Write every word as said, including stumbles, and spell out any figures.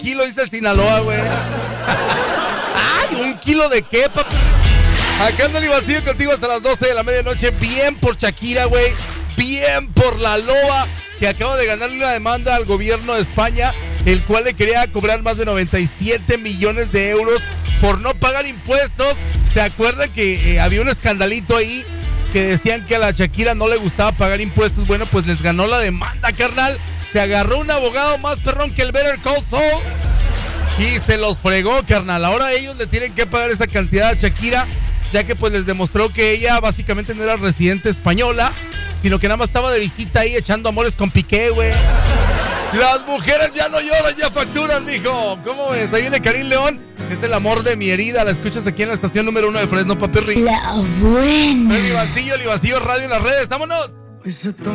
kilo, dice el Sinaloa, güey. Ay, ¿un kilo de qué, papi? Acá anda el vacío contigo hasta las doce de la medianoche. Bien por Shakira, güey. Bien por la loba, que acaba de ganarle una demanda al gobierno de España, el cual le quería cobrar más de noventa y siete millones de euros por no pagar impuestos. ¿Se acuerdan que eh, había un escandalito ahí que decían que a la Shakira no le gustaba pagar impuestos? Bueno, pues les ganó la demanda, carnal. Se agarró un abogado más perrón que el Better Call Saul y se los fregó, carnal. Ahora ellos le tienen que pagar esa cantidad a Shakira, ya que pues les demostró que ella básicamente no era residente española, sino que nada más estaba de visita ahí echando amores con Piqué, güey. Las mujeres ya no lloran, ya facturan, mijo. ¿Cómo ves? Ahí viene Karim León. Es el amor de mi herida. La escuchas aquí en la estación número uno de Fresno, Papi Rico. La buena. El Ivancillo, el Ivancillo Radio en las redes. ¡Vámonos!